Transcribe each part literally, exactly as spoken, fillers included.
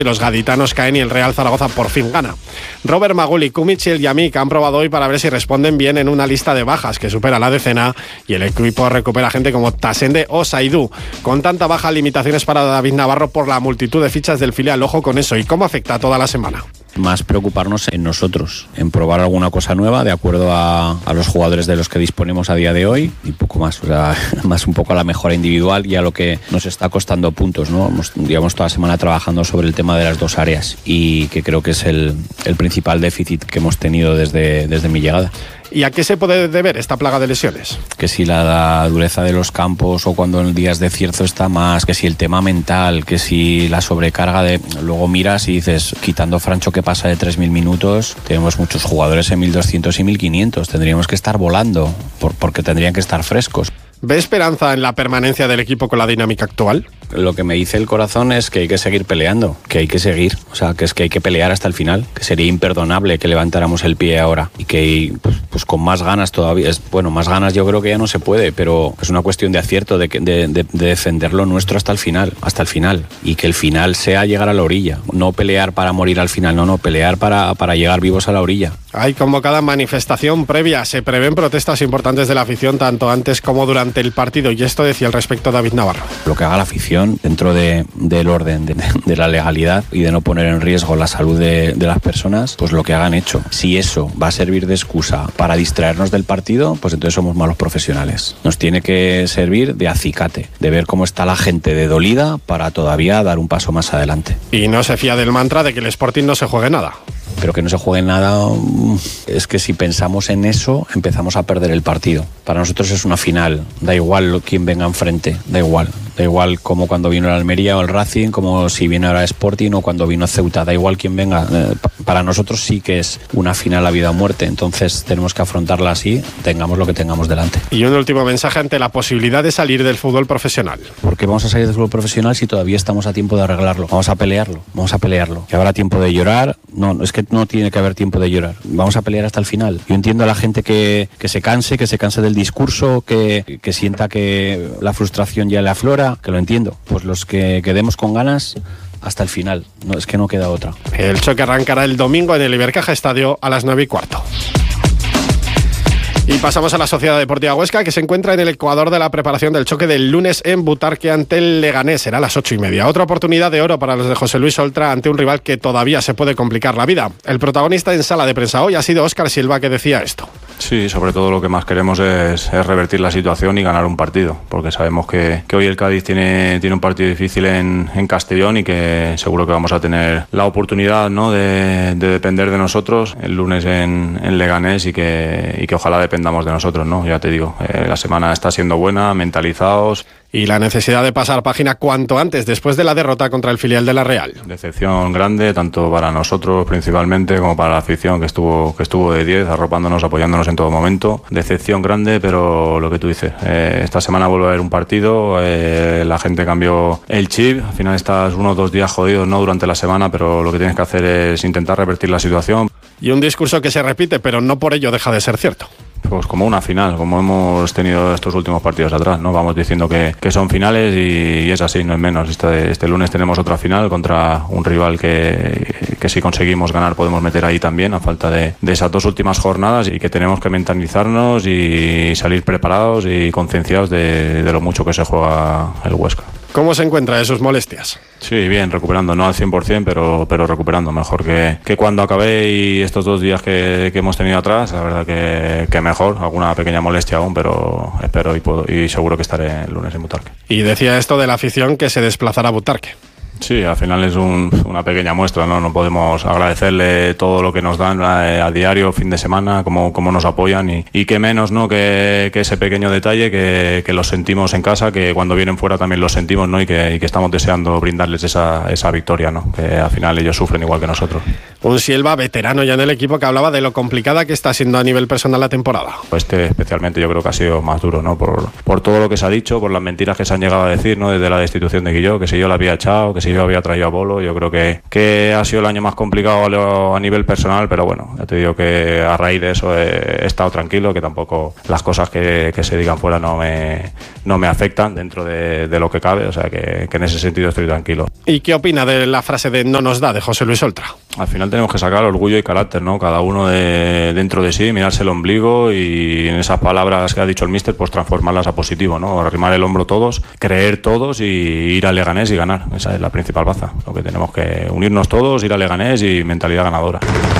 Los gaditanos caen y el Real Zaragoza por fin gana. Robert Maguli, Kumic y el Yamik han probado hoy para ver si responden bien en una lista de bajas que supera la decena y el equipo recupera gente como Tasende o Saidú. Con tanta baja, limitaciones para David Navarro por la multitud de fichas del filial. Ojo con eso. ¿Y cómo afecta toda la semana? Más preocuparnos en nosotros, en probar alguna cosa nueva de acuerdo a, a los jugadores de los que disponemos a día de hoy y poco más, o sea, más un poco a la mejora individual y a lo que nos está costando puntos, ¿no? Hemos, digamos, toda la semana trabajando sobre el tema de las dos áreas y que creo que es el, el principal déficit que hemos tenido desde, desde mi llegada. ¿Y a qué se puede deber esta plaga de lesiones? Que si la, la dureza de los campos o cuando en días de cierzo está más, que si el tema mental, que si la sobrecarga de... Luego miras y dices, quitando Francho que pasa de tres mil minutos, tenemos muchos jugadores en mil doscientos y mil quinientos, tendríamos que estar volando por, porque tendrían que estar frescos. ¿Ve esperanza en la permanencia del equipo con la dinámica actual? Lo que me dice el corazón es que hay que seguir peleando, que hay que seguir, o sea, que es que hay que pelear hasta el final, que sería imperdonable que levantáramos el pie ahora y que pues, pues con más ganas todavía, es, bueno, más ganas yo creo que ya no se puede, pero es una cuestión de acierto, de, de, de, de defender lo nuestro hasta el final, hasta el final, y que el final sea llegar a la orilla, no pelear para morir al final, no, no, pelear para, para llegar vivos a la orilla. Hay convocada manifestación previa, se prevén protestas importantes de la afición tanto antes como durante el partido, y esto decía al respecto David Navarro. Lo que haga la afición dentro de, del orden, de, de la legalidad y de no poner en riesgo la salud de, de las personas, pues lo que hagan hecho. Si eso va a servir de excusa para distraernos del partido, pues entonces somos malos profesionales. Nos tiene que servir de acicate, de ver cómo está la gente de dolida para todavía dar un paso más adelante. Y no se fía del mantra de que el Sporting no se juegue nada. Pero que no se juegue nada, es que si pensamos en eso empezamos a perder el partido. Para nosotros es una final, da igual quién venga enfrente, da igual. Da igual como cuando vino el Almería o el Racing, como si viene ahora Sporting o cuando vino Ceuta, da igual quién venga. Para nosotros sí que es una final a vida o muerte, entonces tenemos que afrontarla así, tengamos lo que tengamos delante. Y un último mensaje ante la posibilidad de salir del fútbol profesional. ¿Por qué vamos a salir del fútbol profesional si todavía estamos a tiempo de arreglarlo? Vamos a pelearlo, vamos a pelearlo. Que habrá tiempo de llorar, no, es que no tiene que haber tiempo de llorar, vamos a pelear hasta el final. Yo entiendo a la gente que, que se canse, que se canse del discurso, que, que sienta que la frustración ya le aflora, que lo entiendo. Pues los que quedemos con ganas hasta el final, no, es que no queda otra. El choque arrancará el domingo en el Ibercaja Estadio a las nueve y cuarto. Y pasamos a la Sociedad Deportiva Huesca, que se encuentra en el ecuador de la preparación del choque del lunes en Butarque ante el Leganés. Será a las ocho y media. Otra oportunidad de oro para los de José Luis Oltra ante un rival que todavía se puede complicar la vida. El protagonista en sala de prensa hoy ha sido Óscar Silva, que decía esto. Sí, sobre todo lo que más queremos es, es revertir la situación y ganar un partido, porque sabemos que, que hoy el Cádiz tiene, tiene un partido difícil en, en Castellón y que seguro que vamos a tener la oportunidad, ¿no?, de, de depender de nosotros el lunes en, en Leganés y que, y que ojalá dependamos de nosotros, ¿no? Ya te digo, eh, la semana está siendo buena, mentalizados. Y la necesidad de pasar página cuanto antes después de la derrota contra el filial de la Real. Decepción grande, tanto para nosotros principalmente como para la afición, que estuvo que estuvo de diez, arropándonos, apoyándonos en todo momento. Decepción grande, pero lo que tú dices, eh, esta semana vuelve a haber un partido, eh, la gente cambió el chip, al final estás uno o dos días jodidos, ¿no?, durante la semana, pero lo que tienes que hacer es intentar revertir la situación. Y un discurso que se repite, pero no por ello deja de ser cierto. Pues como una final, como hemos tenido estos últimos partidos atrás, ¿no? Vamos diciendo que, que son finales y, y es así, no es menos. Este, este lunes tenemos otra final contra un rival que, que si conseguimos ganar podemos meter ahí también, a falta de, de esas dos últimas jornadas, y que tenemos que mentalizarnos y salir preparados y concienciados de, de lo mucho que se juega el Huesca. ¿Cómo se encuentra de sus molestias? Sí, bien, recuperando, no al cien por ciento, pero, pero recuperando mejor que, que cuando acabé y estos dos días que, que hemos tenido atrás, la verdad que, que mejor, alguna pequeña molestia aún, pero espero y, puedo, y seguro que estaré el lunes en Butarque. Y decía esto de la afición que se desplazará a Butarque. Sí, al final es un, una pequeña muestra, ¿no? No podemos agradecerle todo lo que nos dan a, a diario, fin de semana, cómo, cómo nos apoyan y, y qué menos, ¿no?, que, que ese pequeño detalle que, que los sentimos en casa, que cuando vienen fuera también los sentimos, ¿no?, y que, y que estamos deseando brindarles esa, esa victoria, ¿no?, que al final ellos sufren igual que nosotros. Un Silva veterano ya en el equipo, que hablaba de lo complicada que está siendo a nivel personal la temporada. Este especialmente yo creo que ha sido más duro, ¿no?, por, por todo lo que se ha dicho, por las mentiras que se han llegado a decir, ¿no?, desde la destitución de Guilló, que si yo la había echado, que si si yo había traído a Bolo. Yo creo que, que ha sido el año más complicado a nivel personal, pero bueno, ya te digo que a raíz de eso he, he estado tranquilo, que tampoco las cosas que, que se digan fuera no me, no me afectan dentro de, de lo que cabe, o sea que, que en ese sentido estoy tranquilo. ¿Y qué opina de la frase de no nos da de José Luis Oltra? Al final tenemos que sacar orgullo y carácter, ¿no? Cada uno de, dentro de sí, mirarse el ombligo y en esas palabras que ha dicho el míster, pues transformarlas a positivo, ¿no? Arrimar el hombro todos, creer todos y ir a Leganés y ganar. Esa es la principal baza. Lo que tenemos que unirnos todos, ir a Leganés y mentalidad ganadora.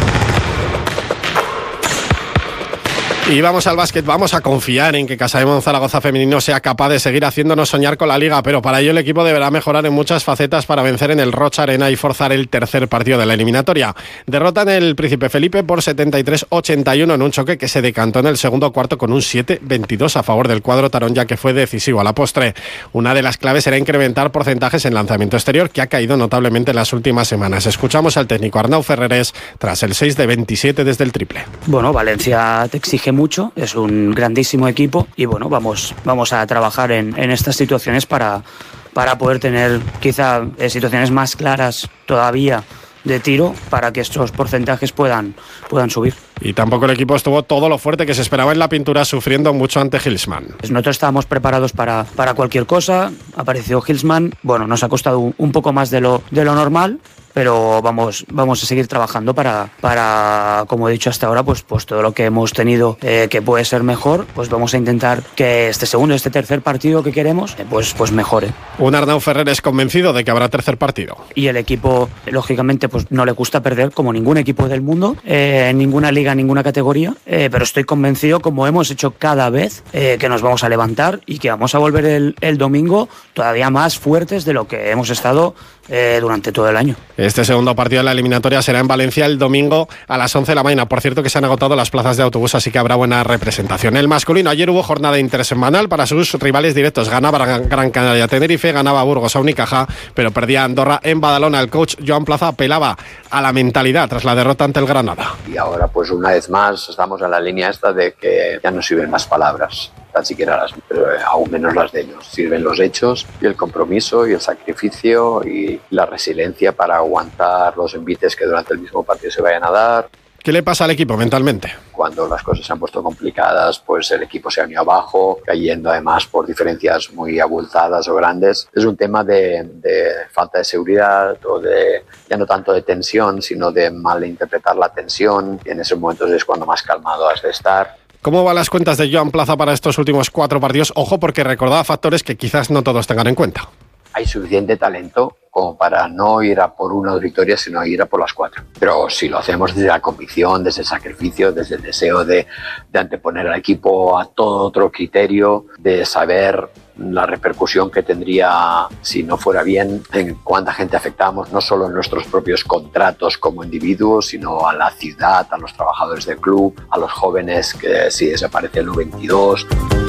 Y vamos al básquet, vamos a confiar en que Casademón Zaragoza femenino sea capaz de seguir haciéndonos soñar con la Liga, pero para ello el equipo deberá mejorar en muchas facetas para vencer en el Rocha Arena y forzar el tercer partido de la eliminatoria. Derrotan el Príncipe Felipe por setenta y tres ochenta y uno en un choque que se decantó en el segundo cuarto con un siete veintidós a favor del cuadro tarón, ya que fue decisivo a la postre. Una de las claves será incrementar porcentajes en lanzamiento exterior, que ha caído notablemente en las últimas semanas. Escuchamos al técnico Arnau Ferreres tras el seis de veintisiete desde el triple. Bueno, Valencia te exige mucho, es un grandísimo equipo y bueno, vamos, vamos a trabajar en, en estas situaciones para, para poder tener quizá eh, situaciones más claras todavía de tiro para que estos porcentajes puedan, puedan subir. Y tampoco el equipo estuvo todo lo fuerte que se esperaba en la pintura, sufriendo mucho ante Hillsman. Nosotros estábamos preparados para, para cualquier cosa, apareció Hillsman, bueno, nos ha costado un, un poco más de lo, de lo normal, pero vamos, vamos a seguir trabajando para, para, como he dicho hasta ahora, pues, pues todo lo que hemos tenido eh, que puede ser mejor, pues vamos a intentar que este segundo, este tercer partido que queremos, eh, pues, pues mejore. Un Arnau Ferreres convencido de que habrá tercer partido. Y el equipo, lógicamente, pues no le gusta perder, como ningún equipo del mundo, eh, en ninguna liga, en ninguna categoría, eh, pero estoy convencido, como hemos hecho cada vez, eh, que nos vamos a levantar y que vamos a volver el, el domingo todavía más fuertes de lo que hemos estado eh, durante todo el año. Este segundo partido de la eliminatoria será en Valencia el domingo a las once de la mañana. Por cierto que se han agotado las plazas de autobús, así que habrá buena representación. El masculino, ayer hubo jornada intersemanal para sus rivales directos. Ganaba Gran Canaria Tenerife, ganaba Burgos a Unicaja, pero perdía Andorra en Badalona. El coach Joan Plaza apelaba a la mentalidad tras la derrota ante el Granada. Y ahora pues una vez más estamos en la línea esta de que ya no sirven más palabras, tan siquiera las, pero aún menos las de ellos. Sirven los hechos y el compromiso y el sacrificio y la resiliencia para aguantar los envites que durante el mismo partido se vayan a dar. ¿Qué le pasa al equipo mentalmente? Cuando las cosas se han puesto complicadas, pues el equipo se ha venido abajo, cayendo además por diferencias muy abultadas o grandes. Es un tema de, de falta de seguridad o de, ya no tanto de tensión, sino de malinterpretar la tensión. Y en esos momentos es cuando más calmado has de estar. ¿Cómo van las cuentas de Joan Plaza para estos últimos cuatro partidos? Ojo, porque recordaba factores que quizás no todos tengan en cuenta. Hay suficiente talento como para no ir a por una victoria, sino ir a por las cuatro. Pero si lo hacemos desde la convicción, desde el sacrificio, desde el deseo de, de anteponer al equipo a todo otro criterio, de saber la repercusión que tendría si no fuera bien, en cuánta gente afectamos, no solo en nuestros propios contratos como individuos, sino a la ciudad, a los trabajadores del club, a los jóvenes que si desaparece el U veintidós.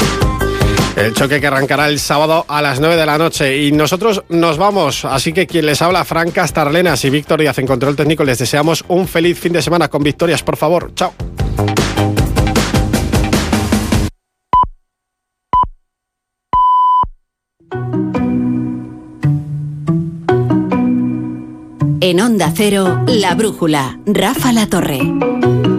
El choque que arrancará el sábado a las nueve de la noche y nosotros nos vamos, así que quien les habla, Fran Castarlenas y Víctor Díaz en control técnico, les deseamos un feliz fin de semana con victorias, por favor. Chao. En Onda Cero, La Brújula, Rafa La Torre.